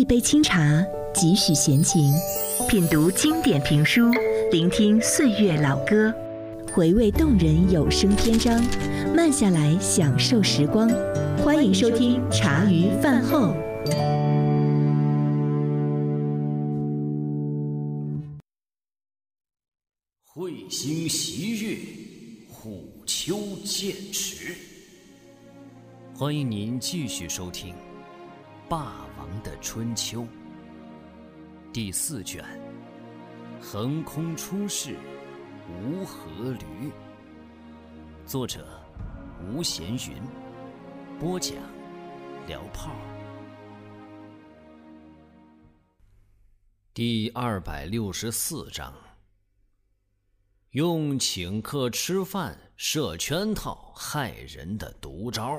杯清茶，几许闲情，品读经典评书，聆听岁月老歌，回味动人有声篇章，慢下来享受时光。欢迎收听茶余饭后。 彗星袭月，虎丘剑池。欢迎您继续收听《霸王的春秋》第4卷，横空出世，无阖闾。作者吴闲云，播讲聊炮。第264章，用请客吃饭设圈套害人的毒招。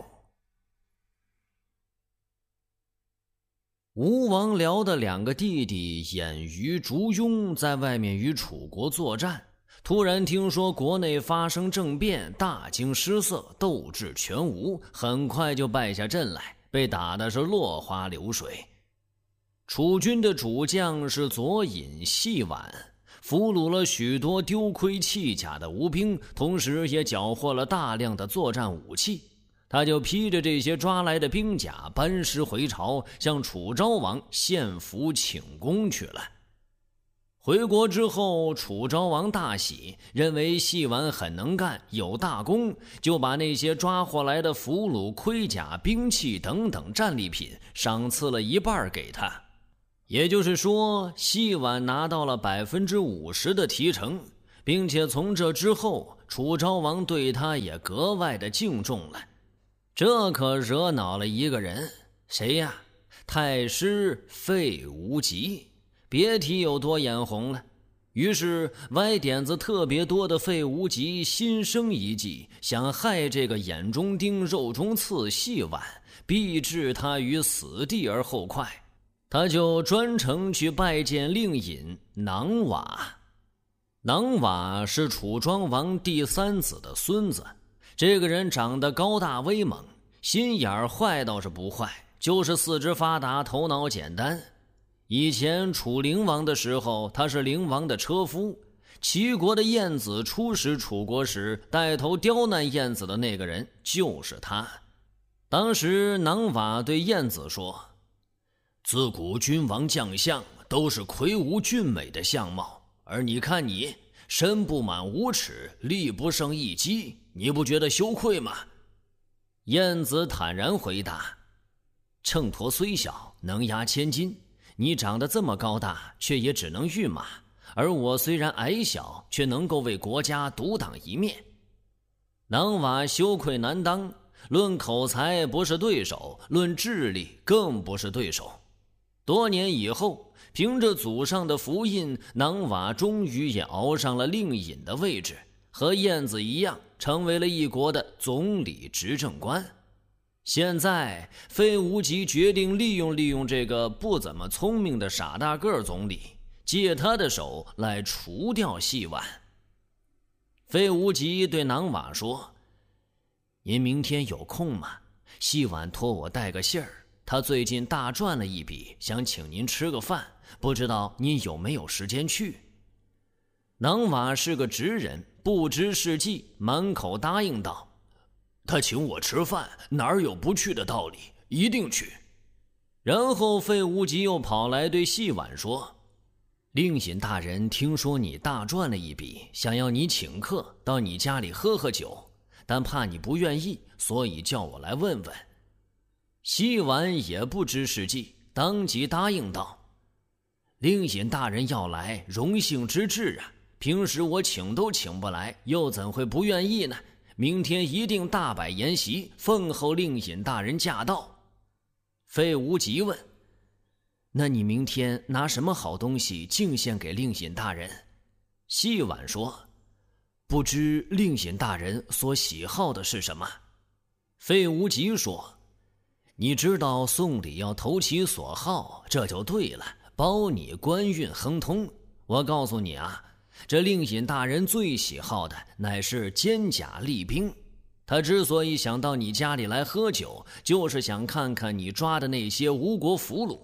吴王僚的2个弟弟偃瑜、烛庸在外面与楚国作战，突然听说国内发生政变，大惊失色，斗志全无，很快就败下阵来，被打得是落花流水。楚军的主将是左尹细婉，俘虏了许多丢盔弃甲的吴兵，同时也缴获了大量的作战武器。他就披着这些抓来的兵甲班师回朝，向楚昭王献俘请功去了。回国之后，楚昭王大喜，认为细婉很能干，有大功，就把那些抓获来的俘虏、盔甲、兵器等等战利品赏赐了1半给他。也就是说，细婉拿到了50%的提成，并且从这之后，楚昭王对他也格外的敬重了。这可惹恼了一个人，谁呀？太师费无极，别提有多眼红了。于是歪点子特别多的费无极心生一计，想害这个眼中钉肉中刺细婉，必置他于死地而后快。他就专程去拜见令尹囊瓦。囊瓦是楚庄王第3子的孙子，这个人长得高大威猛，心眼儿坏倒是不坏，就是四肢发达，头脑简单。以前楚灵王的时候，他是灵王的车夫，齐国的晏子出使楚国时，带头刁难晏子的那个人就是他。当时囊瓦对晏子说，自古君王将相都是魁梧俊美的相貌，而你看你身不满5尺，力不胜一击，你不觉得羞愧吗？晏子坦然回答，秤砣虽小，能压千斤，你长得这么高大，却也只能御马，而我虽然矮小，却能够为国家独当一面。囊瓦羞愧难当，论口才不是对手，论智力更不是对手。多年以后，凭着祖上的福印，囊瓦终于也熬上了令尹的位置，和晏子一样，成为了一国的总理执政官。现在费无极决定利用这个不怎么聪明的傻大个总理，借他的手来除掉细婉。费无极对囊瓦说，您明天有空吗？细婉托我带个信儿，他最近大赚了一笔，想请您吃个饭，不知道您有没有时间去？囊瓦是个直人，不知事计，满口答应道，他请我吃饭，哪有不去的道理，一定去。然后费无极又跑来对细婉说，令尹大人听说你大赚了一笔，想要你请客到你家里喝酒，但怕你不愿意，所以叫我来问问。细婉也不知事计，当即答应道，令尹大人要来，荣幸之至啊，平时我请都请不来，又怎会不愿意呢？明天一定大摆筵席，奉候令尹大人驾到。费无极问，那你明天拿什么好东西敬献给令尹大人？细婉说，不知令尹大人所喜好的是什么？费无极说，你知道送礼要投其所好，这就对了，包你官运亨通。我告诉你啊，这令尹大人最喜好的乃是坚甲利兵，他之所以想到你家里来喝酒，就是想看看你抓的那些吴国俘虏。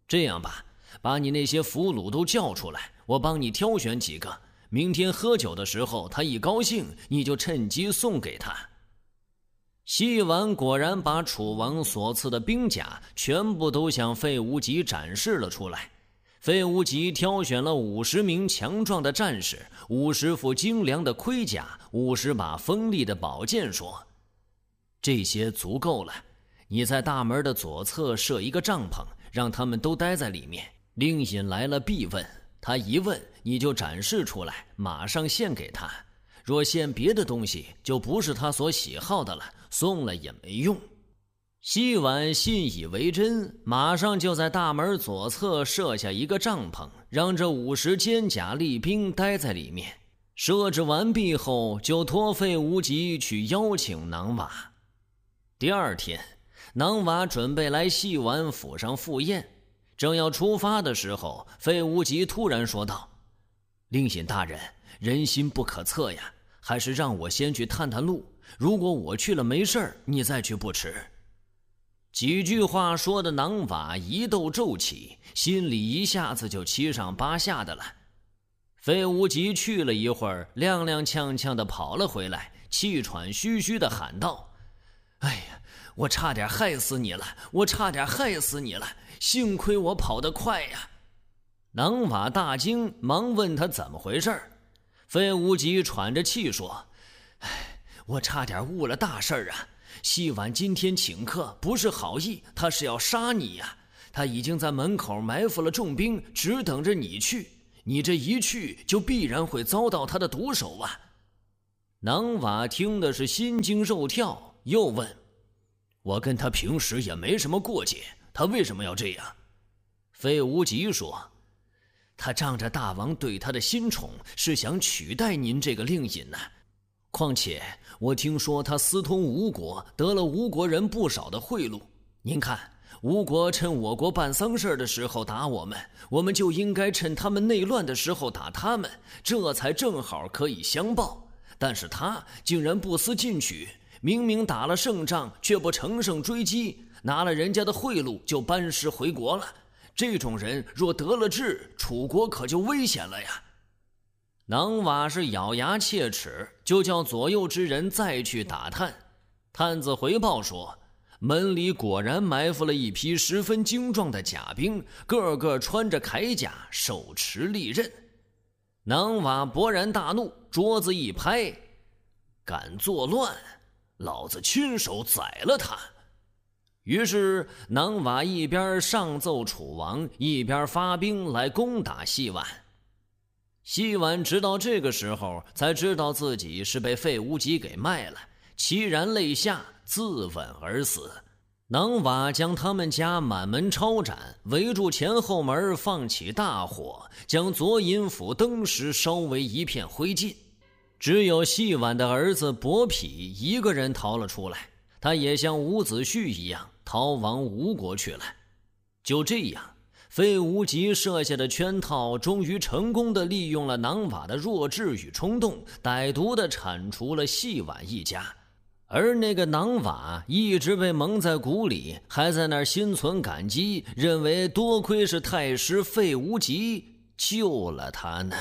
这样吧，把你那些俘虏都叫出来，我帮你挑选几个，明天喝酒的时候他一高兴，你就趁机送给他。西婉果然把楚王所赐的兵甲全部都向费无极展示了出来。费无极挑选了50名强壮的战士，50副精良的盔甲，50把锋利的宝剑，说：这些足够了，你在大门的左侧设一个帐篷，让他们都待在里面。令尹来了必问，他一问你就展示出来，马上献给他。若献别的东西，就不是他所喜好的了，送了也没用。西婉信以为真，马上就在大门左侧设下一个帐篷，让这50坚甲利兵待在里面。设置完毕后，就托费无极去邀请囊瓦。第二天，囊瓦准备来西婉府上赴宴，正要出发的时候，费无极突然说道：令尹大人，人心不可测呀，还是让我先去探探路，如果我去了没事，你再去不迟。几句话说的囊瓦疑窦骤起，心里一下子就七上八下的了。费无极去了一会儿，踉踉跄跄的跑了回来，气喘吁吁的喊道：哎呀，我差点害死你了，我差点害死你了，幸亏我跑得快呀。囊瓦大惊，忙问他怎么回事。费无极喘着气说：哎，我差点误了大事啊，西婉今天请客，不是好意，他是要杀你呀！他已经在门口埋伏了重兵，只等着你去。你这一去，就必然会遭到他的毒手啊！囊瓦听的是心惊肉跳，又问：我跟他平时也没什么过节，他为什么要这样？费无极说：他仗着大王对他的新宠，是想取代您这个令尹呢。况且我听说他私通吴国，得了吴国人不少的贿赂。您看，吴国趁我国办丧事的时候打我们，我们就应该趁他们内乱的时候打他们，这才正好可以相报。但是他竟然不思进取，明明打了胜仗，却不乘胜追击，拿了人家的贿赂就班师回国了。这种人若得了志，楚国可就危险了呀！囊瓦是咬牙切齿，就叫左右之人再去打探。探子回报说，门里果然埋伏了一批十分精壮的甲兵，个个穿着铠甲，手持利刃。囊瓦勃然大怒，桌子一拍：敢作乱，老子亲手宰了他！于是囊瓦一边上奏楚王，一边发兵来攻打西婉。西婉直到这个时候才知道自己是被费无极给卖了，凄然泪下，自刎而死。囊瓦将他们家满门抄斩，围住前后门，放起大火，将左尹府灯石烧为一片灰烬。只有西婉的儿子伯嚭一个人逃了出来，他也像伍子胥一样逃往吴国去了。就这样，费无极设下的圈套终于成功地利用了囊瓦的弱智与冲动，歹毒地铲除了西婉一家。而那个囊瓦一直被蒙在鼓里，还在那儿心存感激，认为多亏是太师费无极救了他呢。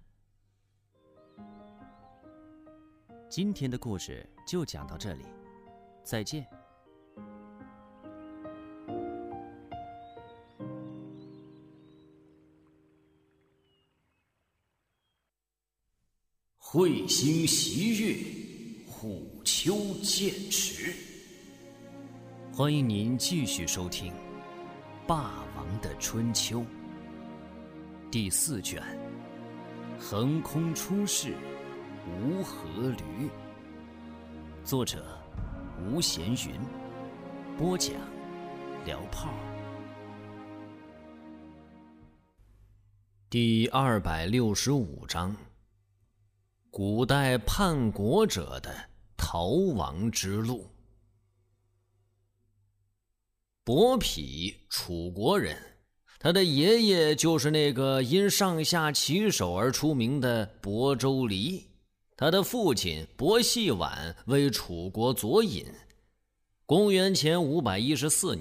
今天的故事就讲到这里，再见。 彗星袭月，虎丘剑池。欢迎您继续收听《霸王的春秋》第4卷，横空出世，无阖闾。作者吴闲云，播讲聊炮。第265章，古代叛国者的逃亡之路。伯嚭，楚国人，他的爷爷就是那个因上下其手而出名的亳州离，他的父亲亳细婉为楚国左尹。公元前514年，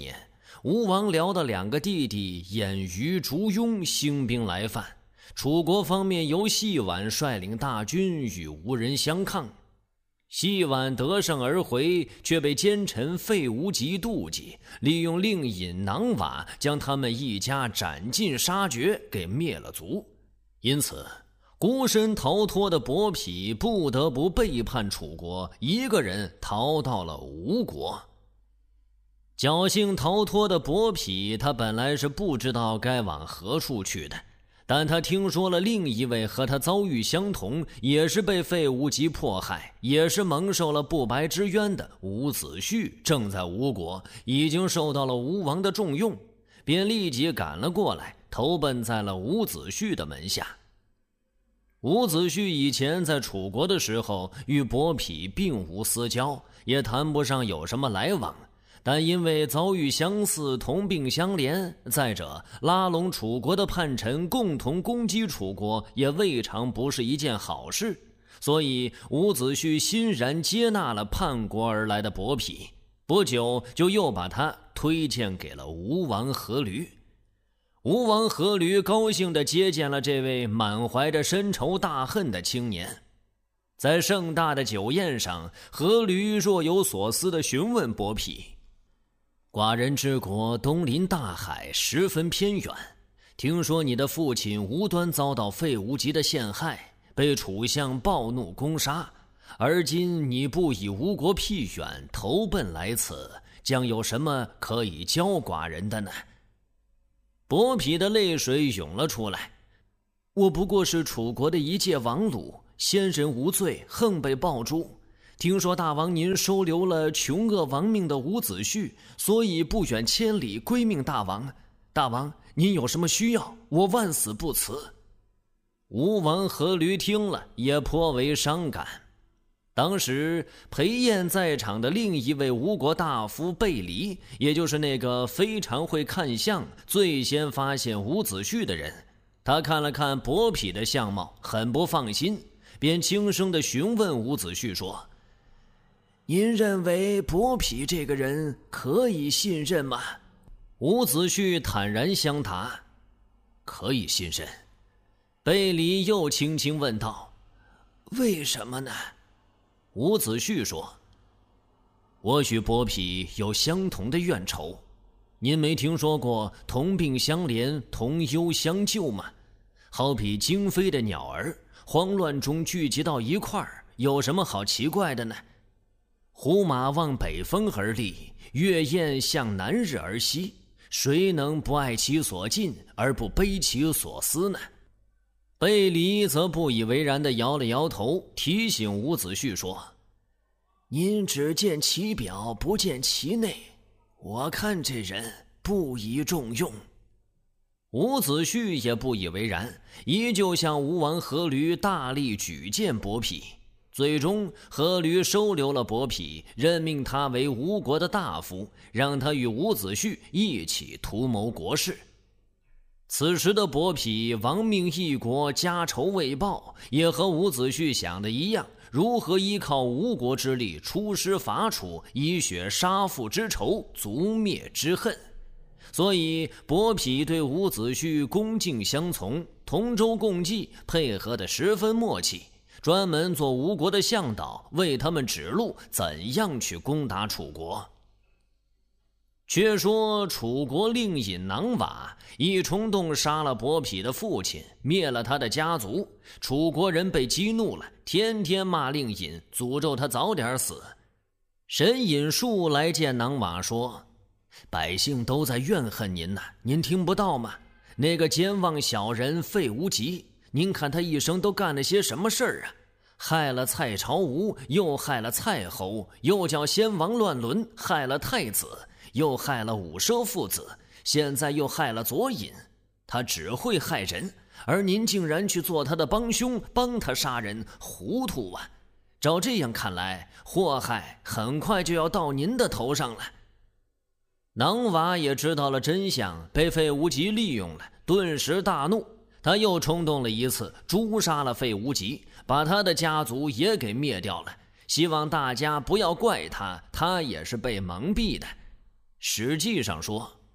吴王僚的2个弟弟偃瑜、烛庸兴兵来犯，楚国方面由细婉率领大军与吴人相抗。细婉得胜而回，却被奸臣费无极妒忌，利用令尹囊瓦将他们一家斩尽杀绝，给灭了族。因此孤身逃脱的伯嚭不得不背叛楚国，一个人逃到了吴国。侥幸逃脱的伯嚭，他本来是不知道该往何处去的，但他听说了另一位和他遭遇相同，也是被费无极迫害，也是蒙受了不白之冤的伍子胥正在吴国，已经受到了吴王的重用，便立即赶了过来，投奔在了伍子胥的门下。伍子胥以前在楚国的时候与伯嚭并无私交，也谈不上有什么来往，但因为遭遇相似，同病相怜，再者拉拢楚国的叛臣共同攻击楚国，也未尝不是一件好事，所以伍子胥欣然接纳了叛国而来的伯嚭，不久就又把他推荐给了吴王阖闾。吴王阖闾高兴地接见了这位满怀着深仇大恨的青年。在盛大的酒宴上，阖闾若有所思地询问伯嚭：寡人之国东临大海，十分偏远，听说你的父亲无端遭到费无极的陷害，被楚相暴怒攻杀，而今你不以吴国僻远，投奔来此，将有什么可以教寡人的呢？伯嚭的泪水涌了出来：我不过是楚国的一介王虏，先人无罪，横被暴诛。听说大王您收留了穷恶亡命的伍子胥，所以不远千里归命大王。大王您有什么需要，我万死不辞。吴王阖闾听了也颇为伤感。当时陪宴在场的另一位吴国大夫贝离，也就是那个非常会看相、最先发现伍子胥的人，他看了看伯嚭的相貌，很不放心，便轻声地询问伍子胥说：您认为伯嚭这个人可以信任吗？伍子胥坦然相答：可以信任。贝离又轻轻问道：为什么呢？伍子胥说：我与伯嚭有相同的怨仇，您没听说过同病相怜，同忧相救吗？好比惊飞的鸟儿，慌乱中聚集到一块儿，有什么好奇怪的呢？胡马望北风而立，月焰向南日而西，谁能不爱其所近而不悲其所思呢？贝离则不以为然地摇了摇头，提醒伍子胥说：您只见其表，不见其内，我看这人不宜重用。伍子胥也不以为然，依旧向吴王阖闾大力举荐伯嚭。最终阖闾收留了伯嚭，任命他为吴国的大夫，让他与伍子胥一起图谋国事。此时的伯嚭亡命异国，家仇未报，也和伍子胥想的一样，如何依靠吴国之力出师伐楚，以雪杀父之仇，族灭之恨。所以伯嚭对伍子胥恭敬相从，同舟共济，配合得十分默契，专门做吴国的向导，为他们指路怎样去攻打楚国。却说楚国令尹囊瓦一冲动杀了伯嚭的父亲，灭了他的家族，楚国人被激怒了，天天骂令尹，诅咒他早点死。神尹术来见囊瓦说：百姓都在怨恨您呐，您听不到吗？那个奸妄小人费无极，您看他一生都干了些什么事儿啊？害了蔡朝吴，又害了蔡侯，又叫先王乱伦，害了太子，又害了伍奢父子，现在又害了左尹。他只会害人，而您竟然去做他的帮凶，帮他杀人，糊涂啊！照这样看来，祸害很快就要到您的头上了。囊瓦也知道了真相，被费无极利用了，顿时大怒，他又冲动了一次，诛杀了费无极，把他的家族也给灭掉了，希望大家不要怪他，他也是被蒙蔽的。实际上说，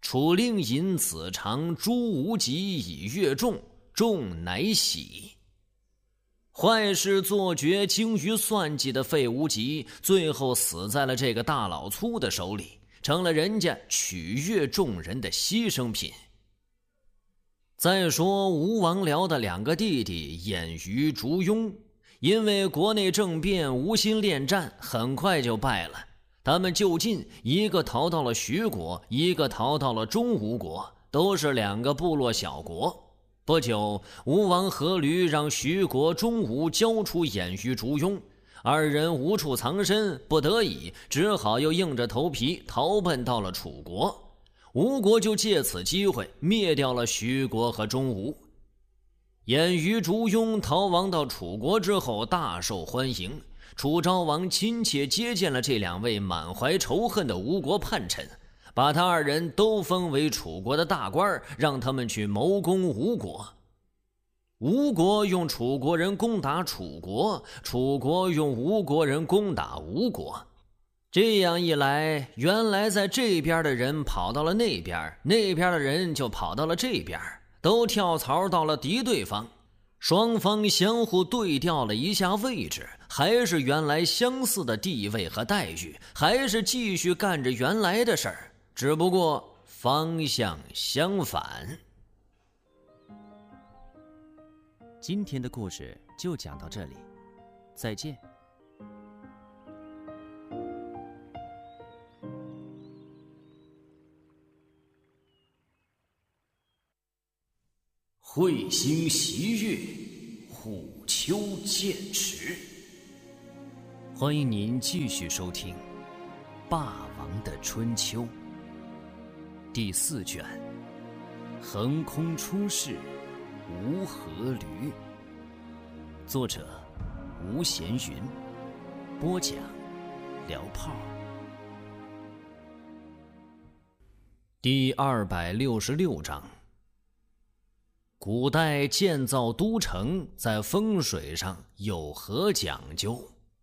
楚令尹子长诛无极以悦众，众乃喜。坏事做绝、精于算计的费无极，最后死在了这个大老粗的手里，成了人家取悦众人的牺牲品。再说吴王僚的2个弟弟偃瑜、烛庸，因为国内政变无心恋战，很快就败了。他们就近，一个逃到了徐国，一个逃到了中吴国，都是2个部落小国。不久，吴王阖闾让徐国、中吴交出偃瑜、烛庸，2人无处藏身，不得已只好又硬着头皮逃奔到了楚国。吴国就借此机会灭掉了徐国和中吴。偃瑜、烛庸逃亡到楚国之后，大受欢迎。楚昭王亲切接见了这2位满怀仇恨的吴国叛臣，把他2人都封为楚国的大官，让他们去谋攻吴国。吴国用楚国人攻打楚国，楚国用吴国人攻打吴国。这样一来，原来在这边的人跑到了那边，那边的人就跑到了这边，都跳槽到了敌对方。双方相互对调了一下位置，还是原来相似的地位和待遇，还是继续干着原来的事儿，只不过方向相反。 今天的故事就讲到这里，再见。 彗星袭月，虎丘剑池。欢迎您继续收听《霸王的春秋》第4卷，横空出世吴阖闾。作者吴闲云，播讲聊炮。第266章。古代建造都城在风水上有何讲究？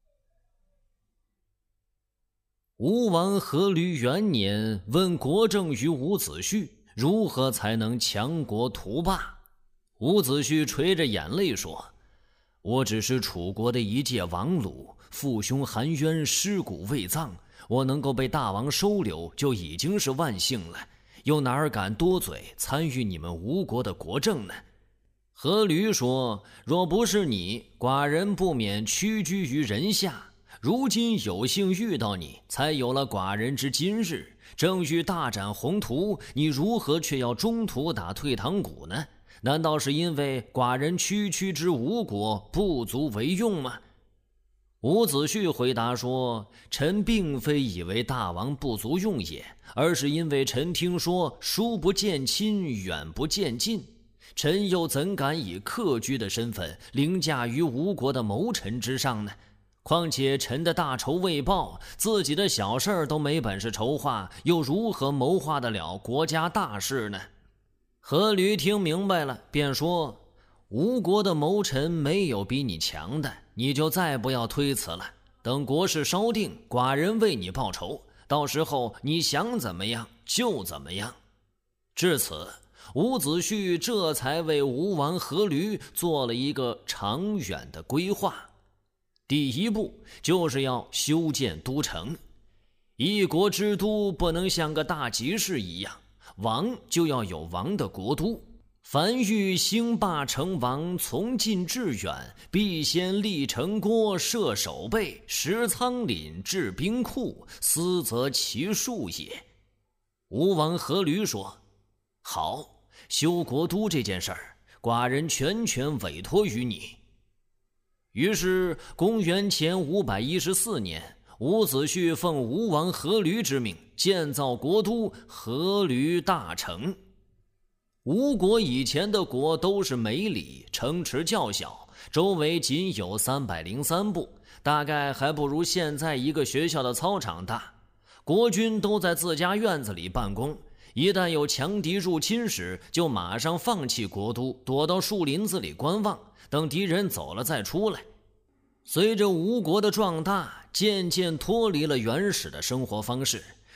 吴王阖闾元年，问国政于伍子胥，如何才能强国图霸？伍子胥垂着眼泪说：“我只是楚国的一介王虏，父兄含冤，尸骨未葬，我能够被大王收留，就已经是万幸了。又哪敢多嘴参与你们吴国的国政呢？”阖闾说：“若不是你，寡人不免屈居于人下。如今有幸遇到你，才有了寡人之今日。正欲大展宏图，你如何却要中途打退堂鼓呢？难道是因为寡人区区之吴国不足为用吗？”伍子胥回答说：“臣并非以为大王不足用也，而是因为臣听说疏不见亲，远不见近。臣又怎敢以客居的身份凌驾于吴国的谋臣之上呢？况且臣的大仇未报，自己的小事儿都没本事筹划，又如何谋划得了国家大事呢？”阖闾听明白了，便说：“吴国的谋臣没有比你强的，你就再不要推辞了。等国事稍定，寡人为你报仇，到时候你想怎么样就怎么样。”至此，伍子胥这才为吴王阖闾做了一个长远的规划。第一步就是要修建都城。一国之都不能像个大集市一样，王就要有王的国都。凡欲兴霸成王，从近至远，必先立城郭，设守备，实仓廪，置兵库，斯则其数也。吴王阖闾说：“好，修国都这件事儿，寡人全权委托于你。”于是公元前514年，伍子胥奉吴王阖闾之命，建造国都阖闾大城。吴国以前的国都是梅里，城池较小，周围仅有303步，大概还不如现在一个学校的操场大。国军都在自家院子里办公，一旦有强敌入侵时，就马上放弃国都，躲到树林子里观望，等敌人走了再出来。随着吴国的壮大，渐渐脱离了原始的生活方式，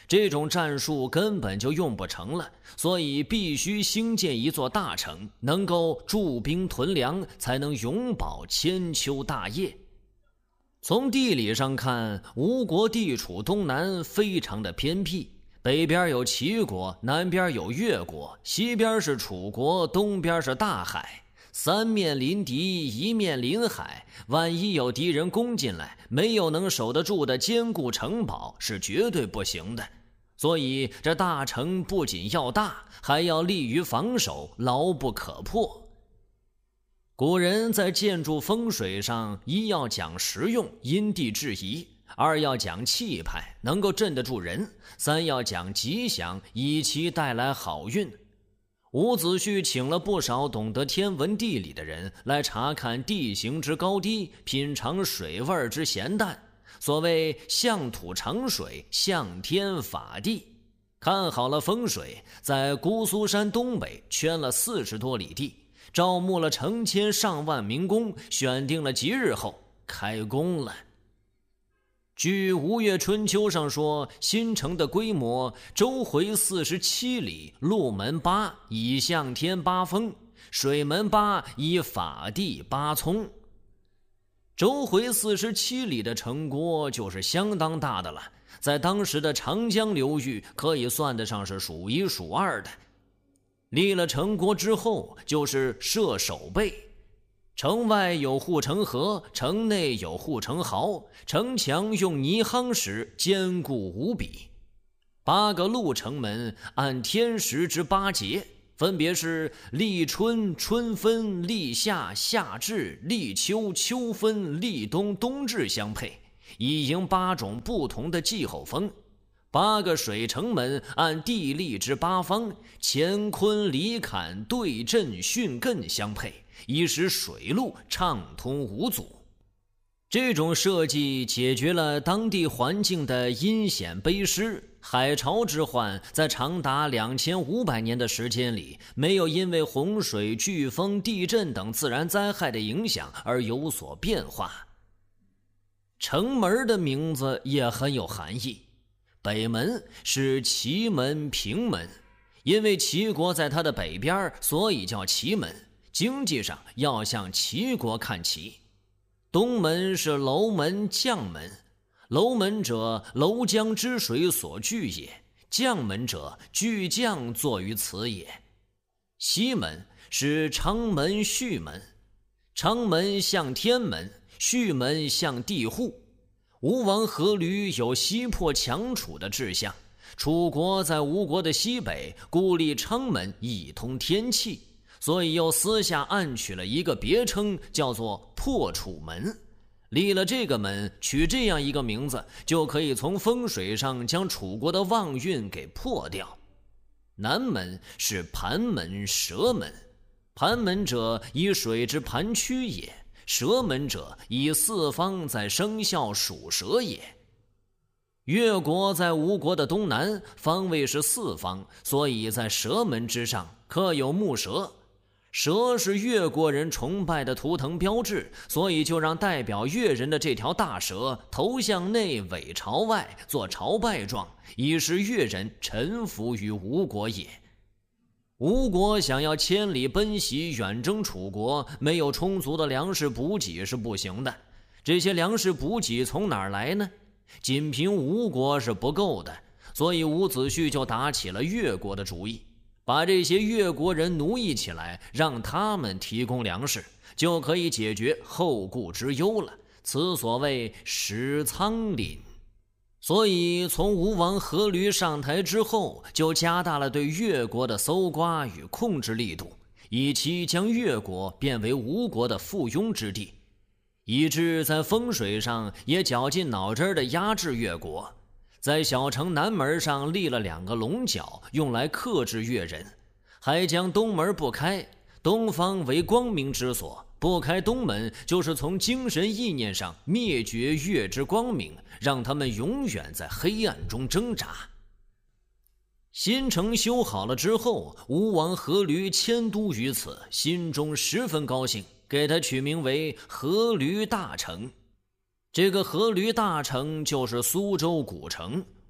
这种战术根本就用不成了，所以必须兴建一座大城，能够驻兵屯粮，才能永保千秋大业。从地理上看，吴国地处东南，非常的偏僻，北边有齐国，南边有越国，西边是楚国，东边是大海，三面临敌，一面临海，万一有敌人攻进来，没有能守得住的坚固城堡是绝对不行的。所以这大城不仅要大，还要利于防守，牢不可破。古人在建筑风水上，一要讲实用，因地制宜；二要讲气派，能够镇得住人；三要讲吉祥，以其带来好运。伍子胥请了不少懂得天文地理的人来查看地形之高低，品尝水味之咸淡。所谓象土长水，象天法地。看好了风水，在姑苏山东北圈了40多里地，招募了成千上万民工，选定了吉日后开工了。据《吴越春秋》上说，新城的规模周回47里，路门8，以向天8峰，水门8，以法地8聪。周回47里的城郭就是相当大的了，在当时的长江流域可以算得上是数一数二的。立了城郭之后，就是设守备。城外有护城河，城内有护城壕，城墙用泥夯实，坚固无比。8个路城门按天时之8节，分别是立春、春分、立夏、夏至、立秋、秋分、立冬、冬至相配，以迎8种不同的气候风。8个水城门按地利之8方，乾坤离坎对震巽艮相配，以使水路畅通无阻。这种设计解决了当地环境的阴险卑湿，海潮之患在长达2500年的时间里，没有因为洪水、飓风、地震等自然灾害的影响而有所变化。城门的名字也很有含义，北门是齐门、平门，因为齐国在它的北边，所以叫齐门，经济上要向齐国看齐。东门是楼门、将门，楼门者，楼江之水所聚也；将门者，巨将坐于此也。西门是昌门、胥门，昌门向天门，胥门向地户。吴王阖闾有西破强楚的志向，楚国在吴国的西北，故立昌门以通天气，所以又私下暗取了一个别称，叫做破楚门。立了这个门，取这样一个名字，就可以从风水上将楚国的旺运给破掉。南门是盘门、蛇门，盘门者，以水之盘曲也；蛇门者，以四方在生肖属蛇也。越国在吴国的东南，方位是4方，所以在蛇门之上刻有木蛇。蛇是越国人崇拜的图腾标志，所以就让代表越人的这条大蛇头向内，尾朝外，做朝拜状，以使越人臣服于吴国也。吴国想要千里奔袭，远征楚国，没有充足的粮食补给是不行的。这些粮食补给从哪儿来呢？仅凭吴国是不够的，所以伍子胥就打起了越国的主意，把这些越国人奴役起来，让他们提供粮食，就可以解决后顾之忧了。此所谓食仓廪。所以从吴王阖闾上台之后，就加大了对越国的搜刮与控制力度，以期将越国变为吴国的附庸之地，以致在风水上也绞尽脑汁地压制越国。在小城南门上立了2个龙角，用来克制越人，还将东门不开，东方为光明之所，不开东门就是从精神意念上灭绝越之光明，让他们永远在黑暗中挣扎。新城修好了之后，吴王阖闾迁都于此，心中十分高兴，给他取名为阖闾大城。这个阖闾大城就是苏州古城，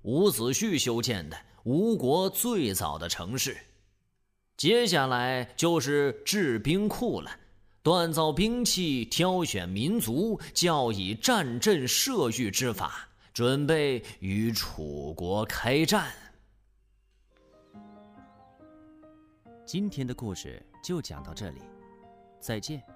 伍子胥修建的吴国最早的城市。接下来就是制兵库了，锻造兵器，挑选民族，教以战阵射御之法，准备与楚国开战。 今天的故事就讲到这里，再见。